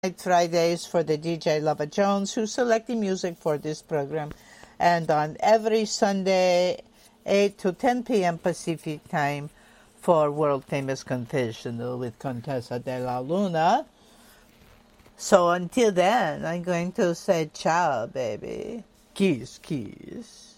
Fridays for the DJ Lava Jones, who's selecting music for this program. And on every Sunday, 8 to 10 p.m. Pacific time for World Famous Confessional with Contessa de la Luna. So until then, I'm going to say ciao, baby. Kiss, kiss.